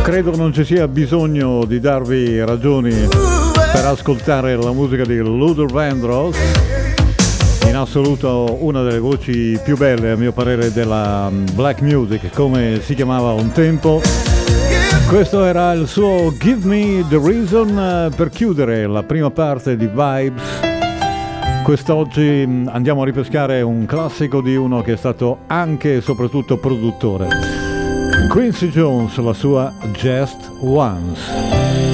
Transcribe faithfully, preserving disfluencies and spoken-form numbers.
Credo non ci sia bisogno di darvi ragioni per ascoltare la musica di Luther Vandross, in assoluto una delle voci più belle a mio parere della black music, come si chiamava un tempo. Questo era il suo Give Me the Reason per chiudere la prima parte di Vibes. Quest'oggi andiamo a ripescare un classico di uno che è stato anche e soprattutto produttore. Quincy Jones, la sua Just Once.